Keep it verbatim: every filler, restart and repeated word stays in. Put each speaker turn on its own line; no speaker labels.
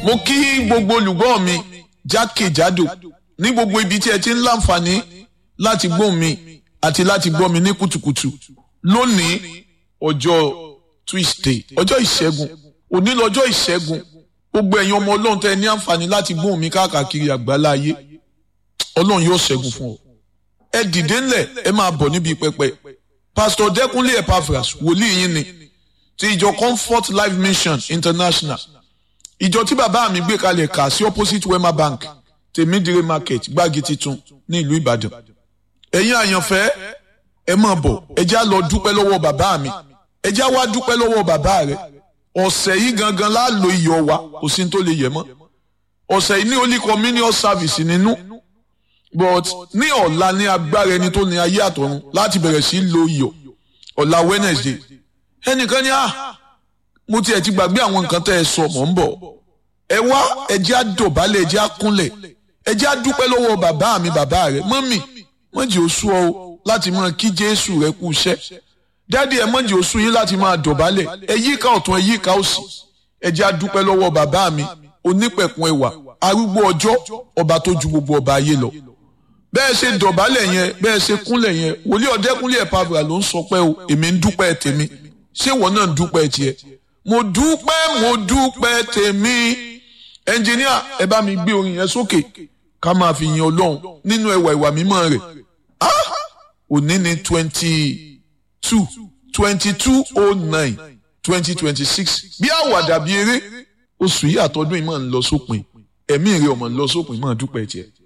mo kí gbogbo olùgbọ́ mi jákèjádò ní gbogbo ibi tí ẹ ti ń láǹfààní láti gbọ́ mi àti láti gbọ́ mi ní kùtùkùtù lónìí ọjọ́ Tuesday ọjọ́ ìṣẹ́gun òní lọ́jọ́ ìṣẹ́gun gbogbo ẹ̀yin ọmọ ọlọ́run tẹ́ ẹ ní àǹfààní láti gbọ́ mi káàkiri àgbáláyé ọlọ́run yóò ṣẹ́gun fún ọ ẹ dìde ńlẹ̀ ẹ máa bọ̀ níbi pẹpẹ Pastor Dẹ́kunlé Epaphras wòlíì yín ni ti ìjọ Comfort Life Mission International ìjọ tí bàbá mi gbé kalẹ̀ kà sí opposite Wema Bank Tèmídìrè Market Gbági Titun ní ìlú Ìbàdàn ẹ̀yin àyànfẹ́ ẹ máa bọ̀ ẹ já lọ dúpẹ́ lọ́wọ́ bàbá mi ẹ já wá dúpẹ́ lọ́wọ́ bàbá rẹ̀ ọ̀sẹ̀ yìí gangan la lo iyọ̀ wa kò sí tó lè yẹ mọ́ ọ̀sẹ̀ yìí ní Holy Communion service nínú but ní ọ̀la ní agbára ẹni tó ní ayé àtọ̀run láti bẹ̀rẹ̀ sí lo iyọ̀ ọ̀la Wednesday ẹnìkan ní à mo tiẹ̀ ti gbàgbé àwọn nǹkan tẹ́ ẹ sọ mọ̀ ń bọ̀ ẹ wá ẹ jẹ́ á dọ̀bálẹ̀ ẹ jẹ́ á kúnlẹ̀ ẹ jẹ́ á dúpẹ́ lọ́wọ́ bàbá mi bàbá rẹ̀ mọ́mì mọ́jì oṣù ọ láti máa kí Jésù rẹ kú iṣẹ́ dáàdi ẹ mọ́jì oṣù yín láti máa dọ̀bálẹ̀ ẹ yíká ọ̀tún ẹ yíká òsì ẹ jẹ́ á dúpẹ́ lọ́wọ́ bàbá mi onípẹ̀kun ẹwà arúgbó ọjọ́ ọba tó ju gbogbo ọba ayé lọ bẹ́ẹ̀ ṣe dọ̀bálẹ̀ yẹn bẹ́ẹ̀ ṣe kúnlẹ̀ yẹn wòlíì Ọ̀dẹ́kúnlé Epaphras ló ń sọ pé o èmi ń dúpẹ́ tèmi ṣé ìwọ náà ń dúpẹ́ tiẹ̀ mo dúpẹ́ mo dúpẹ́ tèmi ẹnjìníà ẹ bá mi gbé orin yẹn sókè ká máa fi yin Ọlọ́run nínú ẹwà ìwà mímọ́ rẹ̀ òní ní twenty two twenty two oh nine twenty twenty six bí àwàdà bí eré oṣù yìí àtọdún yìí máa ń lọ sópin ẹ̀mí rẹ̀ ọmọ ń lọ sópin máa dúpẹ́ tiẹ̀.